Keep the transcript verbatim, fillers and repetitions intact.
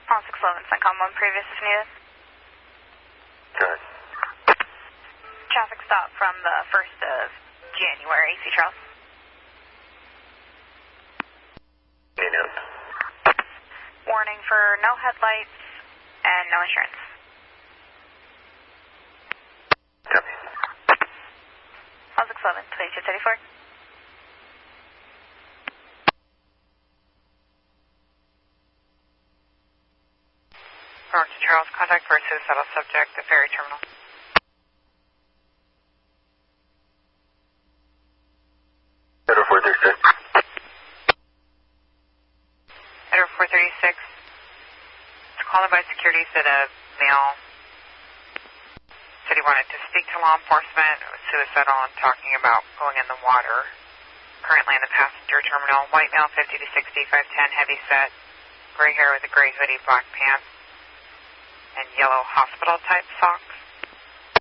All six eleven, CENTCOM one previous if needed. Good. Traffic stop from the first of January, C. Charles. Any note? Warning for no headlights and no insurance. Copy. All six eleven, twenty-two thirty-four. Norton Charles, contact for a suicidal subject at ferry terminal. Edward four thirty-six. Edward four thirty-six. It's called in by security, said a male said he wanted to speak to law enforcement. It was suicidal and talking about going in the water. Currently in the passenger terminal. White male, fifty to sixty, five ten, heavy set. Gray hair with a gray hoodie, black pants, and yellow hospital type socks.